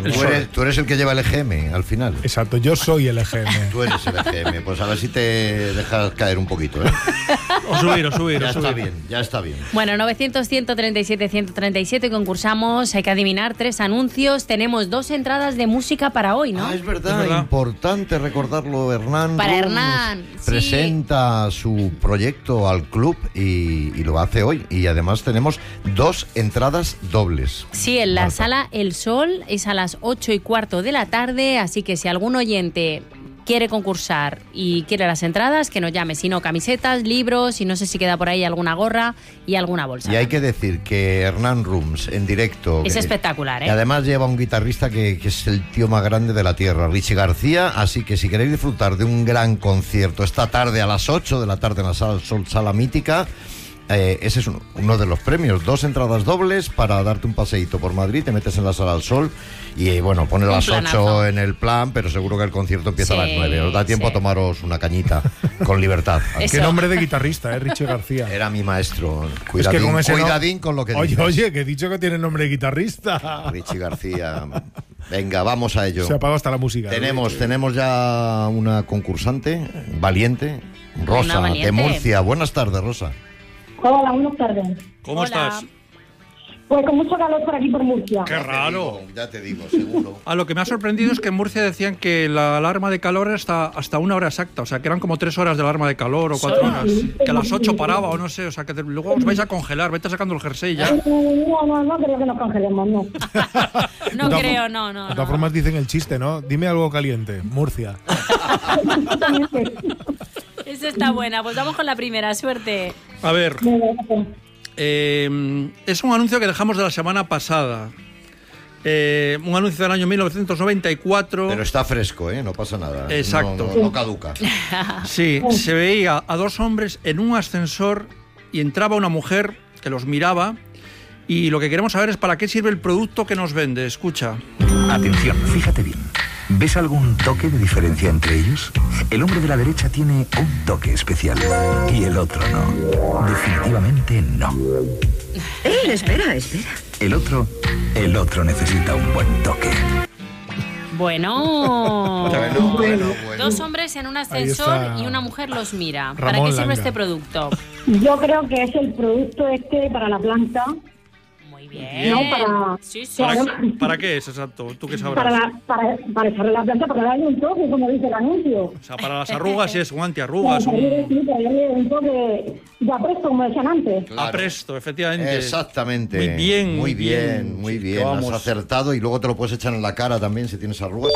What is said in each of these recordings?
Tú eres el que lleva el EGM al final. Exacto, yo soy el EGM. Tú eres el EGM, pues a ver si te dejas caer un poquito, ¿eh? O subir. Ya está bien. Bueno, 900-137-137, concursamos, hay que adivinar 3 anuncios, tenemos 2 entradas de música para hoy, ¿no? Es verdad, importante recordarlo, Hernán. Para Hernán, presenta su proyecto al club y lo hace hoy. Y además tenemos 2 entradas dobles. Sí, en la sala El Sol es a las 8:15 de la tarde, así que si algún oyente quiere concursar y quiere las entradas, que nos llame. Si no, camisetas, libros, y no sé si queda por ahí alguna gorra y alguna bolsa. Y hay que decir que Hernán Rooms en directo es espectacular, ¿eh? Y además lleva un guitarrista que es el tío más grande de la tierra, Richie García. Así que si queréis disfrutar de un gran concierto esta tarde a las 8 de la tarde en la Sala Sol, Sala Mítica, ese es uno de los premios. 2 entradas dobles para darte un paseíto por Madrid, te metes en la Sala del Sol y bueno, pones las 8 en el plan, pero seguro que el concierto empieza a las 9. Os da tiempo a tomaros una cañita con libertad. Qué nombre de guitarrista, Richie García. Era mi maestro. Cuidadín con lo que dices. dices. Oye, que he dicho que tiene nombre de guitarrista. Richie García. Venga, vamos a ello. Se apagó hasta la música. Tenemos ya una concursante valiente, Rosa, de Murcia. Buenas tardes, Rosa. Hola, buenas tardes. ¿Cómo estás? Pues con mucho calor por aquí, por Murcia. ¡Qué raro! Ya te digo, seguro. Lo que me ha sorprendido es que en Murcia decían que la alarma de calor era hasta 1 hora exacta. O sea, que eran como 3 horas de alarma de calor o 4 horas. Que a las 8 paraba o no sé. O sea, que luego os vais a congelar. Vete sacando el jersey ya. No creo que nos congelemos, no. No creo. De todas formas dicen el chiste, ¿no? Dime algo caliente. Murcia. Esa está buena. Pues vamos con la primera. Suerte. A ver. Es un anuncio que dejamos de la semana pasada. Un anuncio del año 1994. Pero está fresco, no pasa nada. Exacto. No caduca. Sí, se veía a 2 hombres en un ascensor y entraba una mujer que los miraba. Y lo que queremos saber es para qué sirve el producto que nos vende. Escucha. Atención, fíjate bien. ¿Ves algún toque de diferencia entre ellos? El hombre de la derecha tiene un toque especial y el otro no. Definitivamente no. Espera. El otro necesita un buen toque. Bueno. 2 Bueno. hombres en un ascensor y una mujer los mira. ¿Para Ramón qué sirve Langa. este producto? Yo creo que es el producto para la planta. Muy bien. No, Sí. ¿Para qué es exacto? ¿Tú qué sabrás? Para echarle la planta, para darle un toque, como dice el anuncio. O sea, para las arrugas es un antiarrugas. Para darle un toque de apresto, como decían antes. Claro. Apresto, efectivamente. Exactamente. Muy bien. Has acertado y luego te lo puedes echar en la cara también si tienes arrugas.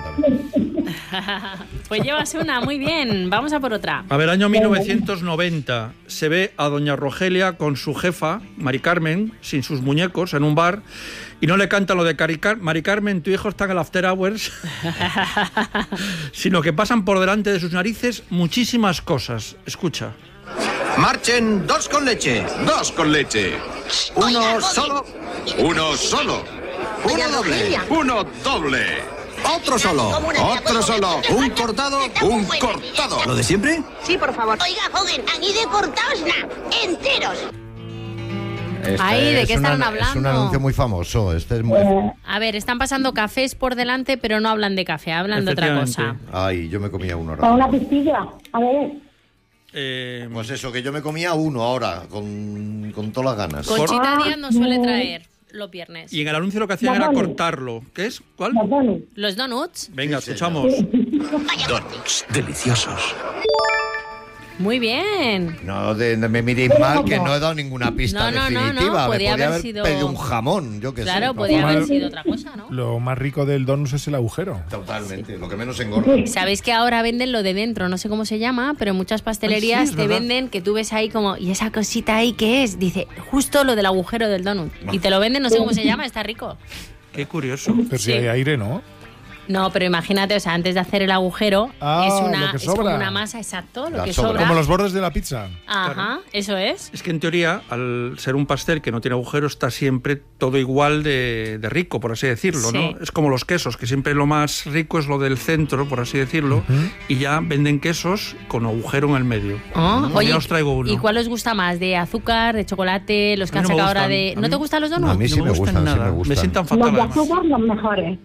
Pues llevas una, muy bien. Vamos a por otra. A ver, año 1990. Se ve a doña Rogelia con su jefa, Mari Carmen, sin sus muñecos, en un bar. Y no le cantan lo de Mari Carmen, tu hijo está en el after hours. Sino que pasan por delante de sus narices muchísimas cosas. Escucha. Marchen 2 con leche. 2 con leche. Uno solo. Uno solo. Uno doble. Uno doble. Otro solo. Otro solo. Un cortado. Un cortado. ¿Lo de siempre? Sí, por favor. Oiga, joven, aquí de cortados nada, enteros. ¿De qué están hablando? Es un anuncio muy famoso. Es muy... A ver, están pasando cafés por delante, pero no hablan de café, hablan de otra cosa. Ay, yo me comía uno ahora. Con una pistilla. A ver. Pues eso, que yo me comía uno ahora, con todas las ganas. Conchita Díaz nos suele traer los viernes. Y en el anuncio lo que hacían era cortarlo. ¿Qué es? ¿Cuál? Los donuts. Venga, escuchamos. Donuts deliciosos. Muy bien. No me miréis mal, que no he dado ninguna pista definitiva. No. Podía haber sido... pedido un jamón, yo qué sé. Claro, podía haber sido otra cosa, ¿no? Lo más rico del donut es el agujero. Totalmente, lo que menos engorda. Sabéis que ahora venden lo de dentro, no sé cómo se llama, pero en muchas pastelerías te venden que tú ves ahí como, ¿y esa cosita ahí qué es? Dice, justo lo del agujero del donut. Y te lo venden, no sé cómo se llama, está rico. Qué curioso. Pero si hay aire, ¿no? No, pero imagínate, o sea, antes de hacer el agujero es como una masa, exacto, lo que sobra. Como los bordes de la pizza. Ajá, Claro. Eso es. Es que en teoría, al ser un pastel que no tiene agujero, está siempre todo igual de rico, por así decirlo, Sí. ¿no? Es como los quesos, que siempre lo más rico es lo del centro, por así decirlo, y ya venden quesos con agujero en el medio. Oye, ya os traigo uno. ¿y cuál os gusta más? ¿De azúcar, de chocolate, los que A han mí no me sacado ahora gustan. de... ¿No te gustan los donuts? A mí sí no me gustan, nada. sí me gustan. Me sientan fatal, Los de además. azúcar, los mejores.